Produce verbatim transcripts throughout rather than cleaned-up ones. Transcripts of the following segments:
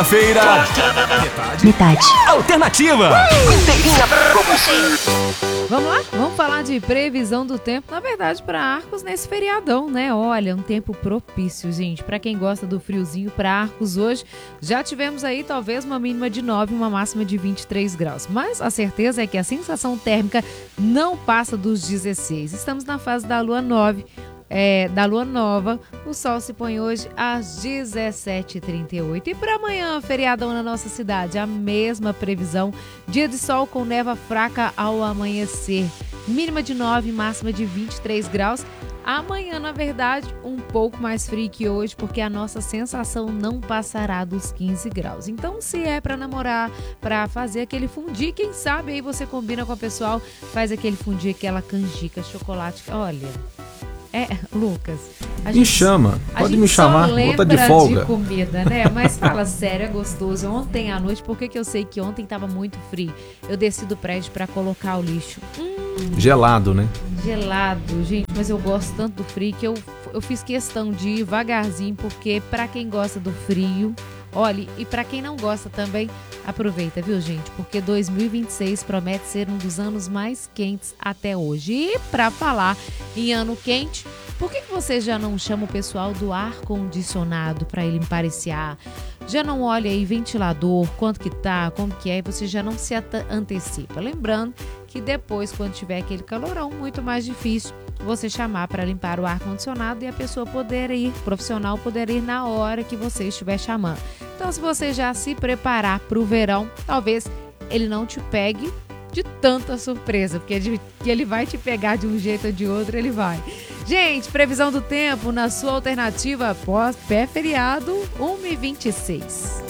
Feira. Metade. Metade. Alternativa. Inteirinha pra você. Vamos lá? Vamos falar de previsão do tempo, na verdade, para Arcos nesse feriadão, né? Olha, um tempo propício, gente. Para quem gosta do friozinho, para Arcos hoje, já tivemos aí talvez uma mínima de nove e uma máxima de vinte e três graus. Mas a certeza é que a sensação térmica não passa dos dezesseis. Estamos na fase da lua nove. É, da lua nova, o sol se põe hoje às dezessete e trinta e oito. E para amanhã, feriadão na nossa cidade, a mesma previsão, dia de sol com névoa fraca ao amanhecer, mínima de nove, máxima de vinte e três graus. Amanhã, na verdade, um pouco mais frio que hoje, porque a nossa sensação não passará dos quinze graus. Então, se é para namorar, para fazer aquele fundi, quem sabe aí você combina com o pessoal, faz aquele fundi, aquela canjica, chocolate, olha... É, Lucas, a me gente, chama, pode me chamar, vou estar de de folga. de comida, né? Mas fala sério, é gostoso. Ontem à noite, por que que eu sei que ontem tava muito frio? Eu desci do prédio para colocar o lixo. Hum, Gelado, né? gelado, gente, mas eu gosto tanto do frio que eu, eu fiz questão de ir devagarzinho, porque para quem gosta do frio, olha, e para quem não gosta também, aproveita, viu, gente? Porque dois mil e vinte e seis promete ser um dos anos mais quentes até hoje. E para falar em ano quente, por que que você já não chama o pessoal do ar-condicionado para ele limpar esse ar? Já não olha aí ventilador, quanto que tá, como que é, e você já não se antecipa. Lembrando que depois, quando tiver aquele calorão, muito mais difícil você chamar para limpar o ar-condicionado e a pessoa poder ir, o profissional poder ir na hora que você estiver chamando. Então, se você já se preparar para o verão, talvez ele não te pegue de tanta surpresa, porque de, que ele vai te pegar de um jeito ou de outro, ele vai. Gente, previsão do tempo na sua alternativa pós-pé-feriado, uma e vinte e seis.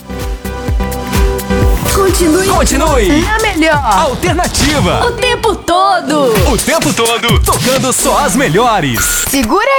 Continue. Continue. Na melhor. Alternativa. O tempo todo. O tempo todo tocando só as melhores. Segura